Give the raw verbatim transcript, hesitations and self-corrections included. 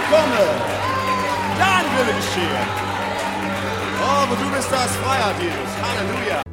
komme, dann will geschehen. Oh, wo du bist, da ist Freiheit, Jesus. Halleluja.